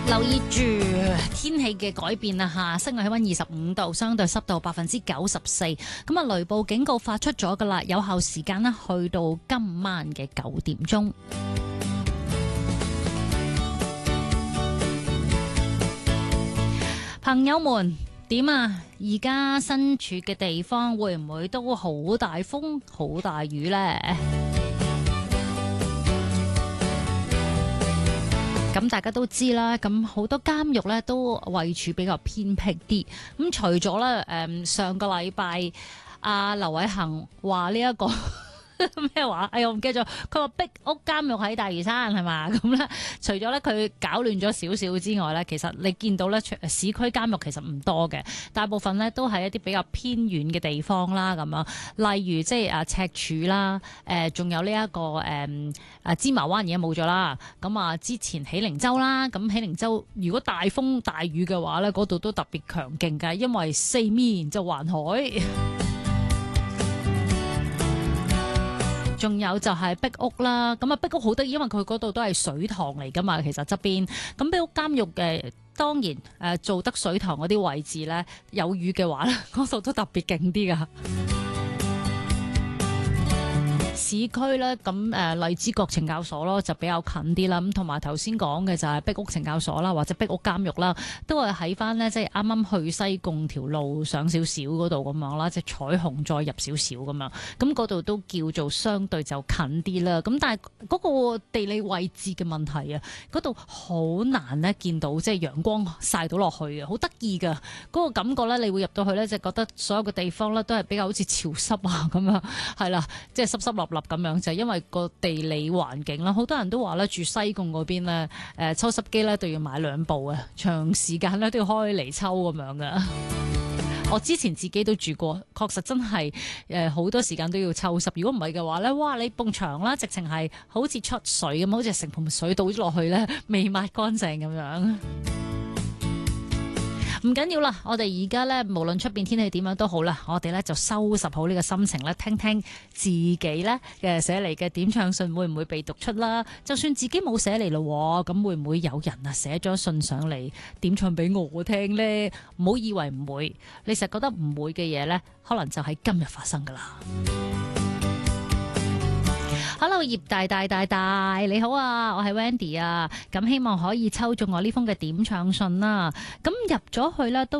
留意住天氣嘅改變啊！吓，室外氣溫25度，相對濕度94%。咁啊，雷暴警告發出咗噶啦，有效時間呢去到今晚嘅9點鐘。朋友們點啊？而家身處嘅地方會唔會都好大風、好大雨呢？咁大家都知啦，咁好多監獄咧都位處比較偏僻啲。咁除咗咧，上個禮拜阿劉偉恒話呢一個咩話？哎呀，我唔記得咗。佢話壁屋監獄喺大嶼山係嘛？咁咧，除咗咧佢搞亂咗少少之外咧，其實你見到咧市區監獄其實唔多嘅，大部分咧都係一啲比較偏遠嘅地方啦。咁樣，例如即係赤柱啦，仲有呢一個芝麻灣而家冇咗啦。咁啊，之前喜靈洲啦，咁喜靈洲如果大風大雨嘅話咧，嗰度都特別強勁㗎，因為四面就環海。仲有就係壁屋啦，咁啊壁屋好得意，因為佢嗰度都係水塘嚟噶嘛，其實側邊咁壁屋監獄嘅，當然做得水塘嗰啲位置咧，有雨嘅話咧，嗰度都特別勁啲噶。市區咧，咁荔枝角懲教所咯就比較近啲啦，咁同埋頭先講嘅就係壁屋懲教所啦，或者壁屋監獄啦，都係喺翻呢，即係啱啱去西貢條路上少少嗰度咁樣啦，即係彩虹再入少少咁樣，咁嗰度都叫做相對就近啲啦。咁但係嗰個地理位置嘅問題啊，嗰度好難呢見到即係陽光曬到落去嘅，好得意噶嗰個感覺咧，你會入到去咧，就覺得所有嘅地方咧都係比較好似潮濕啊咁樣，係啦，即係濕濕立立咁樣，就係因為個地理環境啦。好多人都話咧，住西貢嗰邊咧，抽濕機咧都要買2部啊，長時間咧都要開嚟抽咁樣噶。我之前自己都住過，確實真係好多時間都要抽濕。如果唔係嘅話咧，哇！你埲牆啦，直情係好似出水咁，好似成盆水倒咗落去咧，未抹乾淨咁樣。唔緊要啦，我哋而家咧，無論出邊天氣點樣都好啦，我哋咧就收拾好呢個心情咧，聽聽自己咧嘅寫嚟嘅點唱信會唔會被讀出啦？就算自己冇寫嚟咯，咁會唔會有人啊寫咗信上嚟點唱俾我聽呢？唔好以為唔會，你實覺得唔會嘅嘢咧，可能就喺今日發生噶啦。Hello， 葉大，你好啊，我係 Wendy 啊，咁希望可以抽中我呢封嘅點唱信啦。咁入咗去咧都